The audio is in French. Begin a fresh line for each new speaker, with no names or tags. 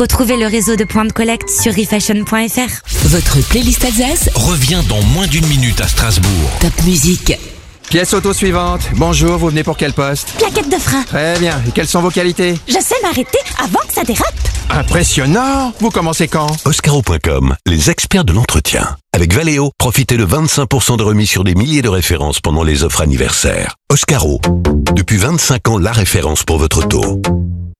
Retrouvez le réseau de points de collecte sur refashion.fr.
Votre playlist Alsace
Revient dans moins d'une minute à Strasbourg.
Top musique.
Pièce auto suivante. Bonjour, vous venez pour quel poste?
Plaquette de frein.
Très bien. Et quelles sont vos qualités?
Je sais m'arrêter avant que ça dérape.
Impressionnant. Vous commencez quand?
Oscaro.com, les experts de l'entretien. Avec Valeo, profitez de 25% de remise sur des milliers de références pendant les offres anniversaires. Oscaro, depuis 25 ans la référence pour votre auto.